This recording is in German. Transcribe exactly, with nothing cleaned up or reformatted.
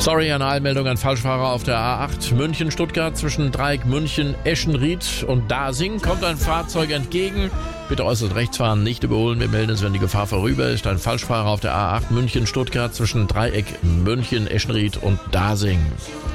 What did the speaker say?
Sorry, eine Eilmeldung an Falschfahrer auf der A acht München-Stuttgart zwischen Dreieck München, Eschenried und Dasing kommt ein Fahrzeug entgegen. Bitte äußerst rechts fahren, nicht überholen. Wir melden es, wenn die Gefahr vorüber ist. Ein Falschfahrer auf der A acht München-Stuttgart zwischen Dreieck München, Eschenried und Dasing.